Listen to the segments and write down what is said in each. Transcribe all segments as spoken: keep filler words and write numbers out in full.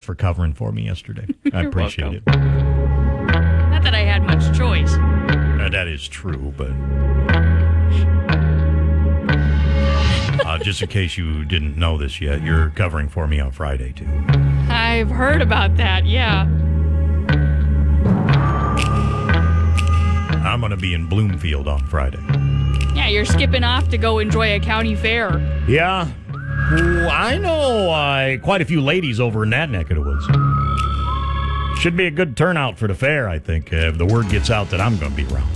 for covering for me yesterday. I appreciate welcome. it. Not that I had much choice. Uh, that is true, but uh, just in case you didn't know this yet, you're covering for me on Friday, too. I've heard about that, yeah. I'm going to be in Bloomfield on Friday. Yeah, you're skipping off to go enjoy a county fair. Yeah. Ooh, I know uh, quite a few ladies over in that neck of the woods. Should be a good turnout for the fair, I think, uh, if the word gets out that I'm going to be around.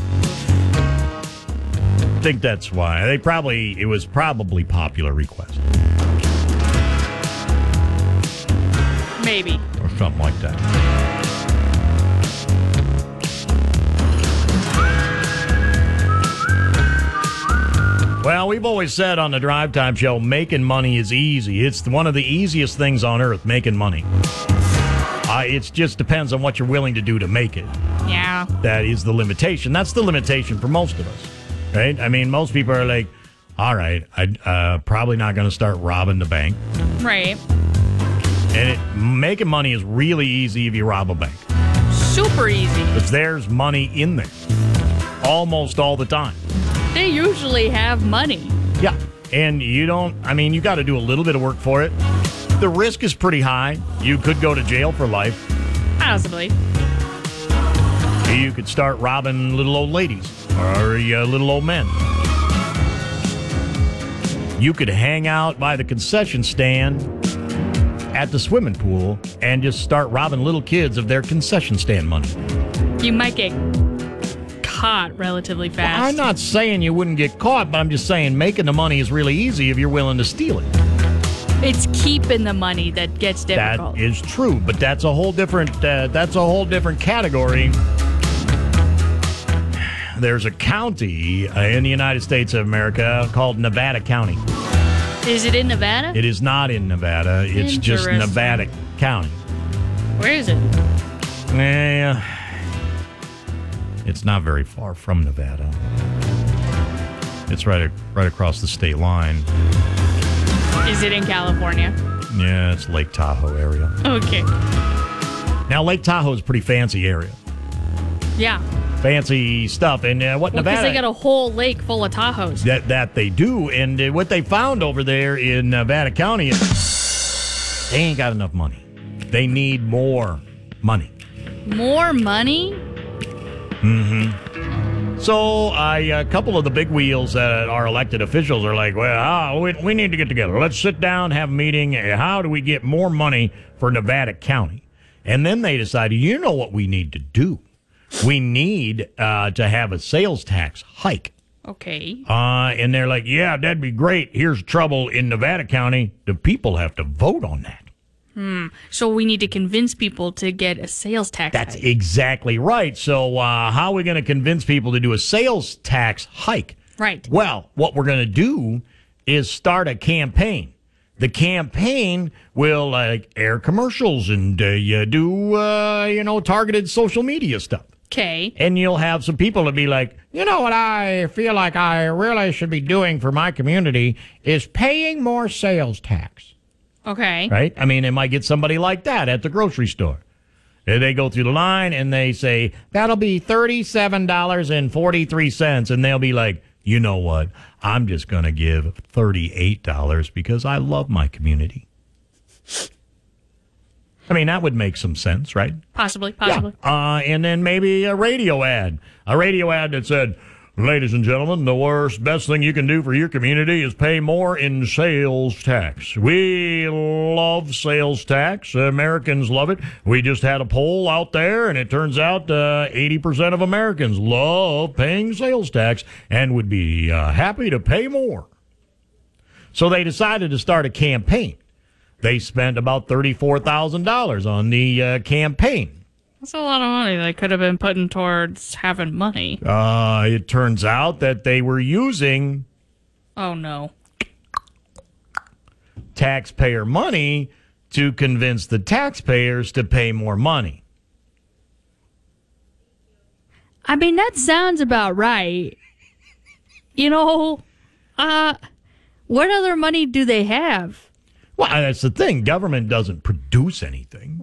I think that's why. They probably, it was probably popular request. Maybe. Or something like that. Well, we've always said on the Drive Time Show, making money is easy. It's one of the easiest things on earth, making money. Uh, it just depends on what you're willing to do to make it. Yeah. That is the limitation. That's the limitation for most of us, right? I mean, most people are like, all right, I'm uh, probably not going to start robbing the bank. Right. And it, making money is really easy if you rob a bank. Super easy. Because there's money in there almost all the time. They usually have money. Yeah. And you don't, I mean, you got to do a little bit of work for it. The risk is pretty high. You could go to jail for life. Possibly. You could start robbing little old ladies or uh, little old men. You could hang out by the concession stand at the swimming pool and just start robbing little kids of their concession stand money. You might get caught relatively fast. Well, I'm not saying you wouldn't get caught, but I'm just saying making the money is really easy if you're willing to steal it. It's keeping the money that gets difficult. That is true, but that's a whole different. Uh, that's a whole different category. There's a county uh, in the United States of America called Nevada County. Is it in Nevada? It is not in Nevada. It's just Nevada County. Where is it? Yeah, it's not very far from Nevada. It's right right across the state line. Is it in California? Yeah, it's Lake Tahoe area. Okay. Now, Lake Tahoe is a pretty fancy area. Yeah. Fancy stuff. And uh, what well, Nevada... because they got a whole lake full of Tahoes. That, that they do. And uh, what they found over there in Nevada County is they ain't got enough money. They need more money. More money? Mm-hmm. So uh, a couple of the big wheels that are elected officials are like, well, oh, we, we need to get together. Let's sit down, have a meeting. How do we get more money for Nevada County? And then they decided, you know what we need to do? We need uh, to have a sales tax hike. Okay. Uh, and they're like, yeah, that'd be great. Here's trouble in Nevada County. The people have to vote on that. Hmm. So we need to convince people to get a sales tax That's hike. exactly right. So uh, how are we going to convince people to do a sales tax hike? Right. Well, what we're going to do is start a campaign. The campaign will like air commercials and uh, you do, uh, you know, targeted social media stuff. Okay. And you'll have some people to be like, you know what I feel like I really should be doing for my community is paying more sales tax. Okay. Right? I mean, they might get somebody like that at the grocery store. And they go through the line and they say, that'll be thirty-seven dollars and forty-three cents. And they'll be like, you know what? I'm just going to give thirty-eight dollars because I love my community. I mean, that would make some sense, right? Possibly, possibly. Yeah. Uh, and then maybe a radio ad. A radio ad that said, ladies and gentlemen, the worst, best thing you can do for your community is pay more in sales tax. We love sales tax. Americans love it. We just had a poll out there, and it turns out uh, eighty percent of Americans love paying sales tax and would be uh, happy to pay more. So they decided to start a campaign. They spent about thirty-four thousand dollars on the uh, campaign. That's a lot of money they could have been putting towards having money. Uh, it turns out that they were using... Oh, no. taxpayer money to convince the taxpayers to pay more money. I mean, that sounds about right. You know, uh, what other money do they have? Well, that's the thing. Government doesn't produce anything.